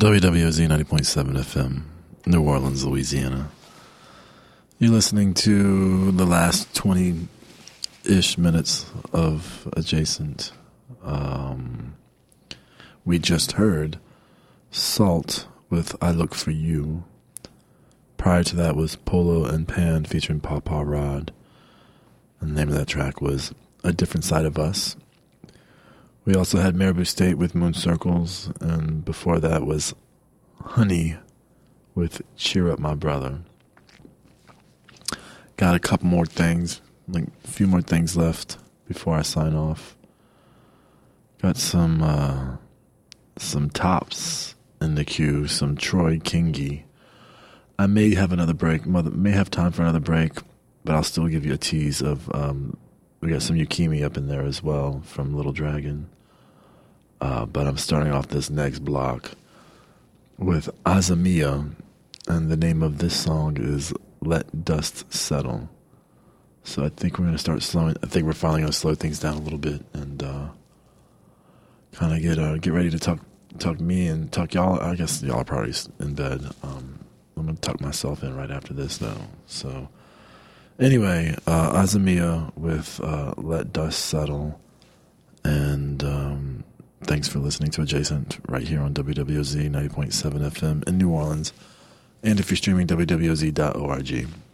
WWOZ 90.7 FM, New Orleans, Louisiana. You're listening to the last 20-ish minutes of Adjacent. We just heard Salt with I Look For You. Prior to that was Polo and Pan featuring Pawpaw Rod. And the name of that track was A Different Side of Us. We also had Marabou State with Moon Circles, and before that was Honey with Cheer Up My Brother. Got a couple more things, like a few more things left before I sign off. Got some tops in the queue, some Troy Kingi. I may have another break, may have time for another break, but I'll still give you a tease of, we got some Yukimi up in there as well from Little Dragon. But I'm starting off this next block with Azamiya, and the name of this song is Let Dust Settle. So I think we're going to start slowing, I think we're finally going to slow things down a little bit and kind of get ready to talk me and talk y'all. I guess y'all are probably in bed. I'm going to tuck myself in right after this though. So anyway, Azamiya with Let Dust Settle, and thanks for listening to Adjacent right here on WWOZ 90.7 FM in New Orleans. And if you're streaming, wwoz.org.